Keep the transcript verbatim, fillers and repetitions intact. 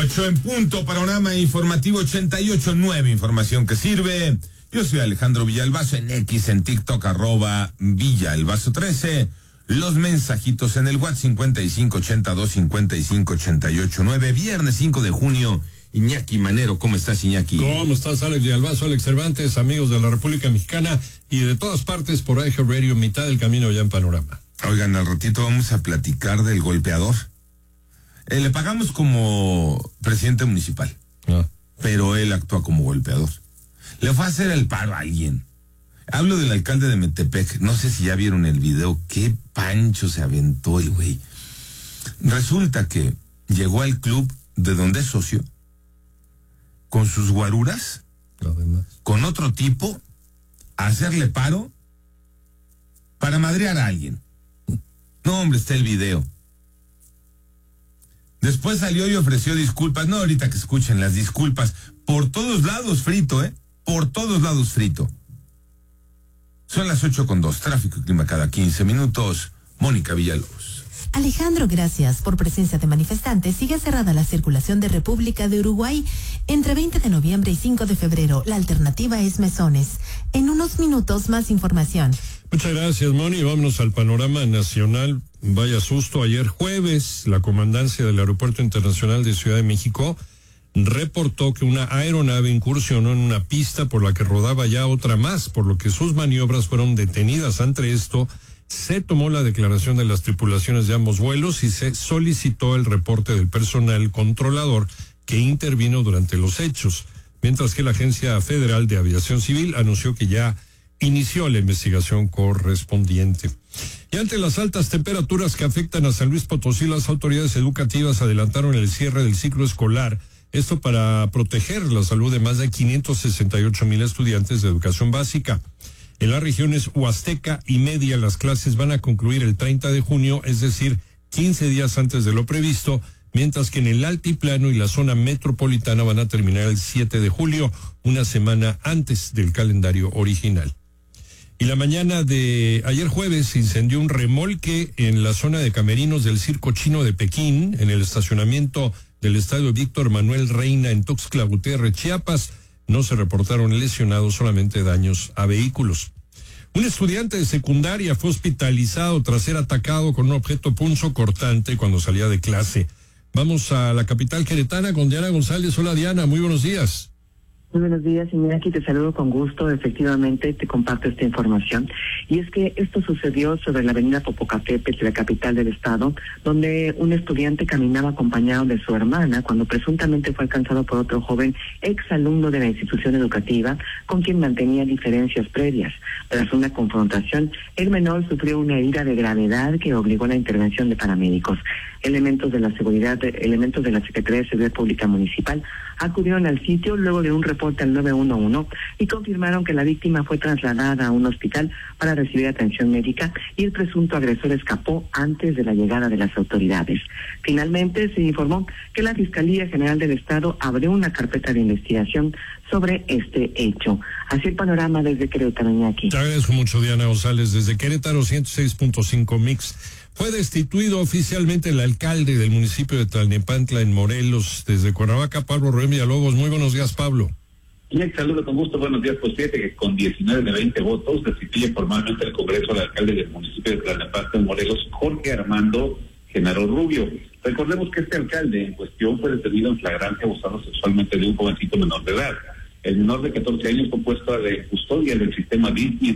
Ocho en punto, panorama informativo ochenta y ocho nueve, información que sirve. Yo soy Alejandro Villalbazo, en X, en TikTok, arroba Villalbazo trece. Los mensajitos en el WhatsApp cincuenta y cinco ochenta y dos cincuenta y cinco ochenta y ocho nueve, viernes cinco de junio. Iñaki Manero, ¿cómo estás, Iñaki? ¿Cómo estás, Alex Villalbazo, Alex Cervantes, amigos de la República Mexicana y de todas partes por A G Radio, mitad del camino ya en Panorama? Oigan, al ratito vamos a platicar del golpeador. Eh, le pagamos como presidente municipal, ah. pero él actúa como golpeador. Le fue a hacer el paro a alguien. Hablo del alcalde de Metepec, no sé si ya vieron el video, qué pancho se aventó el güey. Resulta que llegó al club de donde es socio, con sus guaruras, con otro tipo, a hacerle paro para madrear a alguien. No, hombre, está el video. Después salió y ofreció disculpas. No, ahorita que escuchen las disculpas. Por todos lados frito, ¿eh? Por todos lados frito. Son las ocho con dos. Tráfico y clima cada quince minutos. Mónica Villalobos. Alejandro, gracias. Por presencia de manifestantes, sigue cerrada la circulación de República de Uruguay entre veinte de noviembre y cinco de febrero. La alternativa es Mesones. En unos minutos, más información. Muchas gracias, Moni. Vámonos al panorama nacional. Vaya susto. Ayer jueves, la comandancia del Aeropuerto Internacional de Ciudad de México reportó que una aeronave incursionó en una pista por la que rodaba ya otra más, por lo que sus maniobras fueron detenidas. Ante esto, se tomó la declaración de las tripulaciones de ambos vuelos y se solicitó el reporte del personal controlador que intervino durante los hechos, mientras que la Agencia Federal de Aviación Civil anunció que ya inició la investigación correspondiente. Y ante las altas temperaturas que afectan a San Luis Potosí, las autoridades educativas adelantaron el cierre del ciclo escolar, esto para proteger la salud de más de quinientos sesenta y ocho mil estudiantes de educación básica. En las regiones Huasteca y Media, las clases van a concluir el treinta de junio, es decir, quince días antes de lo previsto, mientras que en el Altiplano y la zona metropolitana van a terminar el siete de julio, una semana antes del calendario original. Y la mañana de ayer jueves se incendió un remolque en la zona de camerinos del Circo Chino de Pekín, en el estacionamiento del estadio Víctor Manuel Reina en Tuxtla Gutiérrez, Chiapas. No se reportaron lesionados, solamente daños a vehículos. Un estudiante de secundaria fue hospitalizado tras ser atacado con un objeto punzocortante cuando salía de clase. Vamos a la capital queretana con Diana González. Hola, Diana, muy buenos días. Muy buenos días, Iñaki, te saludo con gusto. Efectivamente, te comparto esta información. Y es que esto sucedió sobre la avenida Popocatépetl, la capital del estado, donde un estudiante caminaba acompañado de su hermana cuando presuntamente fue alcanzado por otro joven exalumno de la institución educativa con quien mantenía diferencias previas. Tras una confrontación, el menor sufrió una herida de gravedad que obligó a la intervención de paramédicos. Elementos de la seguridad, elementos de la Secretaría de Seguridad Pública Municipal acudieron al sitio luego de un reporte al nueve uno uno y confirmaron que la víctima fue trasladada a un hospital para recibir atención médica y el presunto agresor escapó antes de la llegada de las autoridades. Finalmente se informó que la Fiscalía General del Estado abrió una carpeta de investigación sobre este hecho. Así el panorama desde Querétaro, Iñaki. Te agradezco mucho, Diana González. Desde Querétaro, ciento seis punto cinco Mix. Fue destituido oficialmente el alcalde del municipio de Tlalnepantla, en Morelos. Desde Cuernavaca, Pablo Rubén Villalobos. Muy buenos días, Pablo. Y saludo con gusto, buenos días. Pues fíjate que con diecinueve de veinte votos destituye formalmente el Congreso al alcalde del municipio de Tlalnepantla, en Morelos, Jorge Armando Genaro Rubio. Recordemos que este alcalde en cuestión fue detenido en flagrante abusado sexualmente de un jovencito menor de edad. El menor de catorce años fue puesto a la custodia del sistema D I S